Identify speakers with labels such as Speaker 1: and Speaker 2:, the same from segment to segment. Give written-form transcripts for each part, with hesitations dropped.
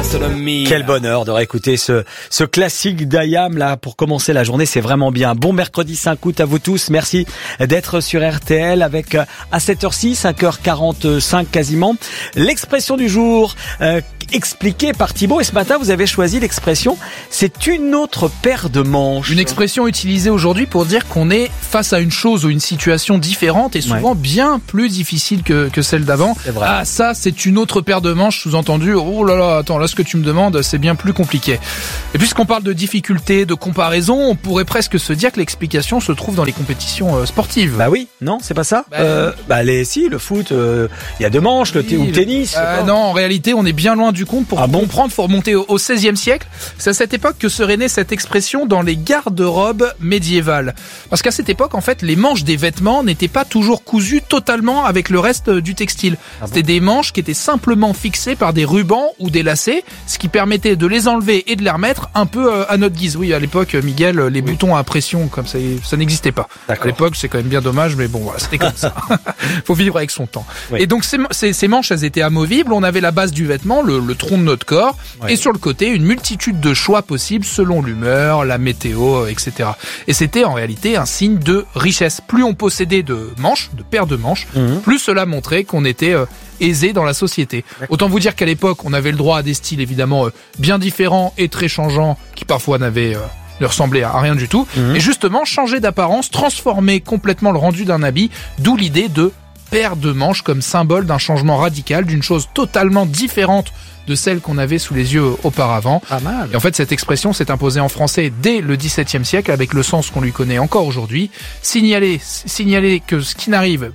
Speaker 1: Quel bonheur de réécouter ce classique d'Ayam là pour commencer la journée, c'est vraiment bien. Bon mercredi 5 août à vous tous, merci d'être sur RTL avec à 7h06, 5h45 quasiment, l'expression du jour expliquée par Thibaut, et ce matin vous avez choisi l'expression « c'est une autre paire de manches ».
Speaker 2: Une expression utilisée aujourd'hui pour dire qu'on est face à une chose ou une situation différente et souvent bien plus difficile que celle d'avant. Ah, ça c'est une autre paire de manches, sous-entendu, oh là là, attends, là ce que tu me demandes c'est bien plus compliqué. Et puisqu'on parle de difficulté, de comparaison, on pourrait presque se dire que l'explication se trouve dans les compétitions sportives.
Speaker 1: Bah oui, non, c'est pas ça. Si, le foot, il y a deux manches, ou le tennis.
Speaker 2: Non, en réalité on est bien loin du compte. Pour comprendre, faut remonter au XVIe siècle. C'est à cette époque que serait née cette expression dans les garde-robes médiévales. Parce qu'à cette époque, en fait, les manches des vêtements n'étaient pas toujours cousues totalement avec le reste du textile. C'était des manches qui étaient simplement fixées par des rubans ou des lacets, ce qui permettait de les enlever et de les remettre un peu à notre guise. Oui, à l'époque, Miguel, les boutons à pression, comme ça n'existait pas. À l'époque, c'est quand même bien dommage, mais bon, voilà, c'était comme ça. Faut vivre avec son temps. Oui. Et donc, ces manches, elles étaient amovibles. On avait la base du vêtement, le tronc de notre corps, et sur le côté, une multitude de choix possibles selon l'humeur, la météo, etc. Et c'était en réalité un signe de richesse. Plus on possédait de manches, de paires de manches, plus cela montrait qu'on était aisé dans la société. Autant vous dire qu'à l'époque, on avait le droit à des styles évidemment bien différents et très changeants, qui parfois ne ressemblaient à rien du tout. Et justement, changer d'apparence, transformer complètement le rendu d'un habit, d'où l'idée de paire de manches comme symbole d'un changement radical, d'une chose totalement différente de celle qu'on avait sous les yeux auparavant.
Speaker 1: Pas mal.
Speaker 2: Et en fait, cette expression s'est imposée en français dès le XVIIe siècle avec le sens qu'on lui connaît encore aujourd'hui. Signaler que ce qui n'arrive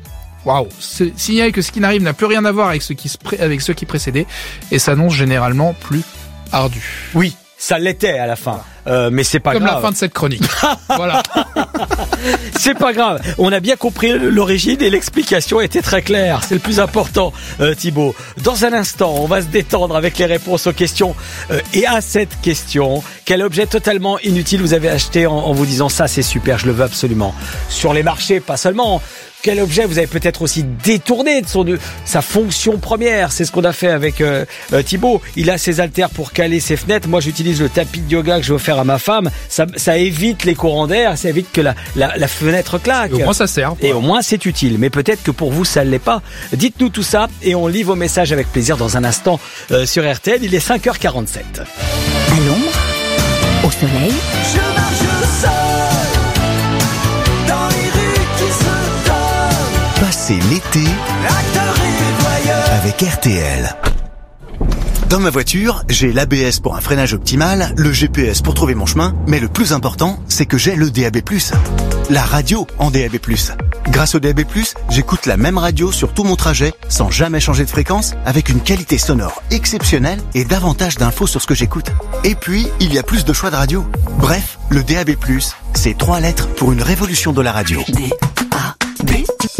Speaker 2: n'a plus rien à voir avec ce qui précédait et s'annonce généralement plus ardu.
Speaker 1: Oui, ça l'était à la fin. Mais c'est pas
Speaker 2: grave. Comme la fin de cette chronique. Voilà.
Speaker 1: C'est pas grave. On a bien compris l'origine et l'explication était très claire. C'est le plus important, Thibaut. Dans un instant, on va se détendre avec les réponses aux questions. Et à cette question, quel objet totalement inutile vous avez acheté en vous disant ça, c'est super, je le veux absolument. Sur les marchés, pas seulement. Quel objet vous avez peut-être aussi détourné de sa fonction première? C'est ce qu'on a fait avec Thibaut. Il a ses haltères pour caler ses fenêtres. Moi, j'utilise le tapis de yoga que je vais offrir à ma femme. Ça évite les courants d'air, ça évite que la fenêtre claque.
Speaker 2: Et au moins, ça sert.
Speaker 1: Et au moins, c'est utile. Mais peut-être que pour vous, ça ne l'est pas. Dites-nous tout ça et on lit vos messages avec plaisir dans un instant sur RTL. Il est 5h47.
Speaker 3: À l'ombre, au soleil.
Speaker 4: Je marche seul.
Speaker 5: C'est l'été avec RTL. Dans ma voiture, j'ai l'ABS pour un freinage optimal, le GPS pour trouver mon chemin, mais le plus important, c'est que j'ai le DAB+. La radio en DAB+. Grâce au DAB+, j'écoute la même radio sur tout mon trajet, sans jamais changer de fréquence, avec une qualité sonore exceptionnelle et davantage d'infos sur ce que j'écoute. Et puis, il y a plus de choix de radio. Bref, le DAB+, c'est 3 lettres pour une révolution de la radio.
Speaker 3: DAB+.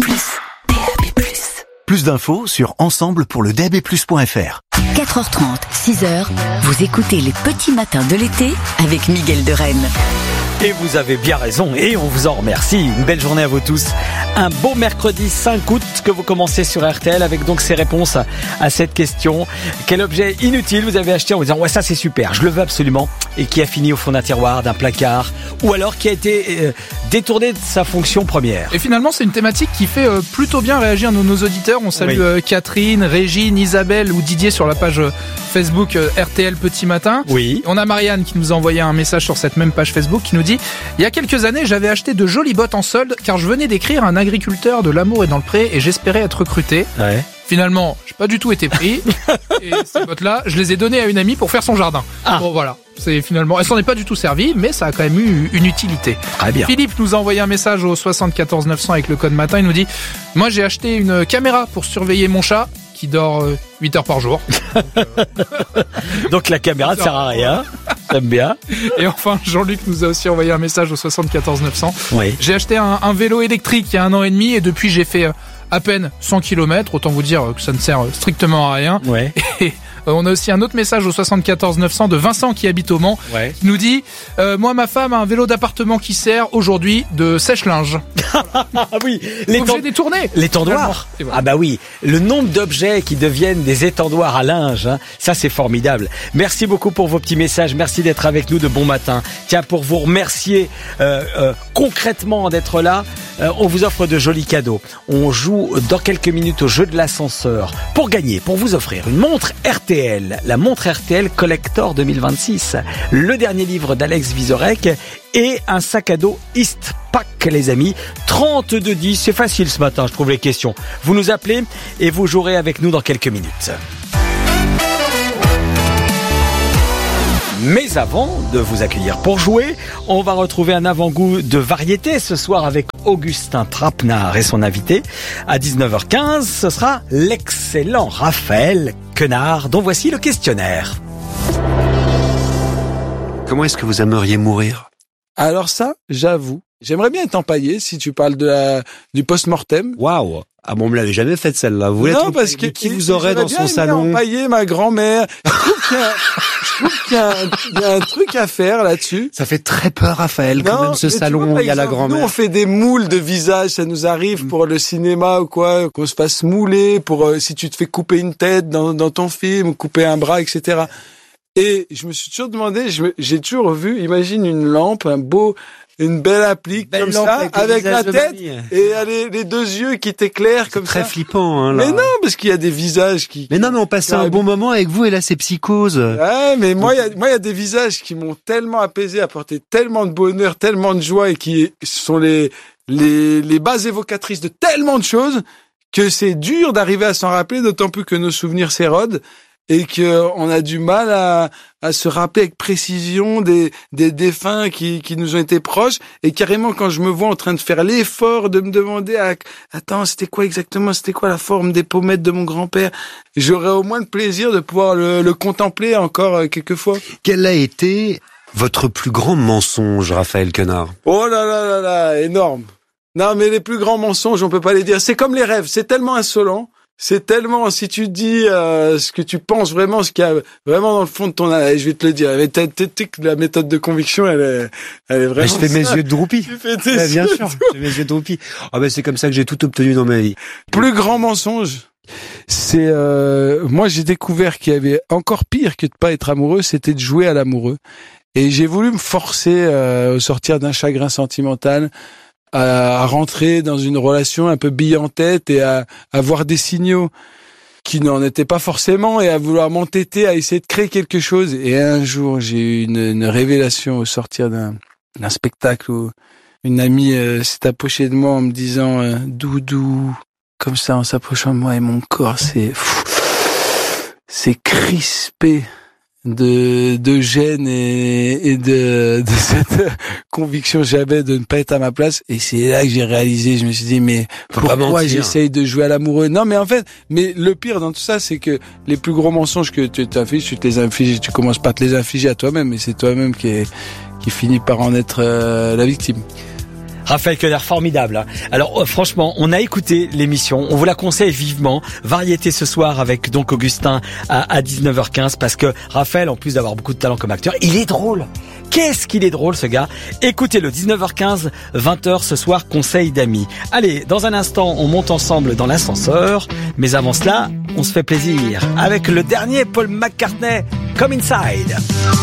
Speaker 5: Plus d'infos sur ensemblepourledabplus.fr.
Speaker 3: 4h30, 6h, vous écoutez les petits matins de l'été avec Miguel de Rennes.
Speaker 1: Et vous avez bien raison et on vous en remercie. Une belle journée à vous tous. Un beau mercredi 5 août que vous commencez sur RTL avec donc ces réponses à cette question. Quel objet inutile vous avez acheté en vous disant ouais ça c'est super, je le veux absolument et qui a fini au fond d'un tiroir, d'un placard ou alors qui a été détourné de sa fonction première.
Speaker 2: Et finalement c'est une thématique qui fait plutôt bien réagir nos auditeurs. On salue Catherine, Régine, Isabelle ou Didier sur la page Facebook RTL Petit Matin.
Speaker 1: Oui.
Speaker 2: On a Marianne qui nous a envoyé un message sur cette même page Facebook qui nous dit il y a quelques années j'avais acheté de jolies bottes en solde car je venais d'écrire un agriculteur de l'amour et dans le pré et j'espérais être recruté.
Speaker 1: Ouais.
Speaker 2: Finalement, j'ai pas du tout été pris et ces bottes-là, je les ai données à une amie pour faire son jardin. Bon voilà, c'est finalement, elle s'en est pas du tout servie, mais ça a quand même eu une utilité.
Speaker 1: Très bien.
Speaker 2: Philippe nous a envoyé un message au 74 900 avec le code matin. Il nous dit moi j'ai acheté une caméra pour surveiller mon chat qui dort 8 heures par jour.
Speaker 1: Donc la caméra ne sert à rien. J'aime bien.
Speaker 2: Et enfin, Jean-Luc nous a aussi envoyé un message au 74 900.
Speaker 1: Oui.
Speaker 2: J'ai acheté un vélo électrique il y a 1 an et demi et depuis j'ai fait à peine 100 km. Autant vous dire que ça ne sert strictement à rien.
Speaker 1: Ouais.
Speaker 2: Et On a aussi un autre message au 74 900 de Vincent qui habite au Mans, qui nous dit moi ma femme a un vélo d'appartement qui sert aujourd'hui de sèche-linge.
Speaker 1: Ah oui,
Speaker 2: j'ai détourné.
Speaker 1: L'étendoir.
Speaker 2: Voilà.
Speaker 1: Ah bah oui, le nombre d'objets qui deviennent des étendoirs à linge, hein, ça c'est formidable. Merci beaucoup pour vos petits messages, merci d'être avec nous de bon matin. Tiens, pour vous remercier concrètement d'être là, on vous offre de jolis cadeaux. On joue dans quelques minutes au jeu de l'ascenseur pour gagner, pour vous offrir une montre RTL, la montre RTL Collector 2026, le dernier livre d'Alex Vizorek et un sac à dos Eastpak, les amis. 3210, c'est facile ce matin, je trouve les questions. Vous nous appelez et vous jouerez avec nous dans quelques minutes. Mais avant de vous accueillir pour jouer, on va retrouver un avant-goût de variété ce soir avec Augustin Trapenard et son invité. À 19h15, ce sera l'excellent Raphaël Quenard, dont voici le questionnaire.
Speaker 4: Comment est-ce que vous aimeriez mourir ?
Speaker 6: Alors ça, j'avoue, j'aimerais bien être empaillé si tu parles du post-mortem.
Speaker 4: Waouh! Ah bon, on me l'avait jamais faite celle-là. Vous voulez
Speaker 6: non, parce que
Speaker 4: qui vous aurait dans son salon?
Speaker 6: Empailler ma grand-mère. Je trouve qu'il y a un truc à faire là-dessus.
Speaker 4: Ça fait très peur, Raphaël, quand même, ce salon où il y a la grand-mère.
Speaker 6: Nous, on fait des moules de visage, ça nous arrive pour le cinéma ou quoi, qu'on se fasse mouler pour si tu te fais couper une tête dans ton film, couper un bras, etc. Et je me suis toujours demandé, j'ai toujours vu, imagine une lampe, une belle applique comme ça, avec la tête et les deux yeux qui t'éclairent comme ça.
Speaker 4: C'est très flippant, hein, là.
Speaker 6: Mais non, parce qu'il y a des visages qui...
Speaker 4: Mais non, mais on passait un bon moment avec vous et là, c'est psychose.
Speaker 6: Ouais, mais moi, il y a des visages qui m'ont tellement apaisé, apporté tellement de bonheur, tellement de joie et qui sont les bases évocatrices de tellement de choses que c'est dur d'arriver à s'en rappeler, d'autant plus que nos souvenirs s'érodent. Et que on a du mal à se rappeler avec précision des défunts qui nous ont été proches. Et carrément, quand je me vois en train de faire l'effort de me demander attends, c'était quoi la forme des pommettes de mon grand-père, j'aurais au moins le plaisir de pouvoir le contempler encore quelques fois.
Speaker 4: Quel a été votre plus grand mensonge, Raphaël Quenard?
Speaker 6: Oh là là là là, énorme. Non, mais les plus grands mensonges, on peut pas les dire. C'est comme les rêves, c'est tellement insolent. C'est tellement, si tu dis ce que tu penses vraiment, ce qu'il y a vraiment dans le fond de ton âme, je vais te le dire. La méthode de conviction, elle est vraiment.
Speaker 4: Je fais mes yeux de droupie.
Speaker 6: Tu fais tes
Speaker 4: bien sûr, je fais mes yeux de droupie. Ah ben c'est comme ça que j'ai tout obtenu dans ma vie.
Speaker 6: Plus grand mensonge, c'est moi j'ai découvert qu'il y avait encore pire que de pas être amoureux, c'était de jouer à l'amoureux. Et j'ai voulu me forcer au sortir d'un chagrin sentimental, à rentrer dans une relation un peu bille en tête et à voir des signaux qui n'en étaient pas forcément et à vouloir m'entêter à essayer de créer quelque chose. Et un jour, j'ai eu une révélation au sortir d'un spectacle où une amie s'est approchée de moi en me disant doudou, comme ça en s'approchant de moi, et mon corps c'est crispé de gêne et de cette conviction que j'avais de ne pas être à ma place. Et c'est là que j'ai réalisé, je me suis dit, mais pourquoi j'essaye de jouer à l'amoureux? Non, mais en fait, le pire dans tout ça, c'est que les plus gros mensonges que tu t'infliges, tu te les infliges, tu commences pas à te les infliger à toi-même, mais c'est toi-même qui finit par en être la victime.
Speaker 1: Raphaël Quenard, formidable. Hein. Alors franchement, on a écouté l'émission, on vous la conseille vivement. Variété ce soir avec donc Augustin à 19h15 parce que Raphaël, en plus d'avoir beaucoup de talent comme acteur, il est drôle. Qu'est-ce qu'il est drôle ce gars. Écoutez-le, 19h15, 20h ce soir, conseil d'amis. Allez, dans un instant, on monte ensemble dans l'ascenseur, mais avant cela, on se fait plaisir avec le dernier Paul McCartney, Come Inside.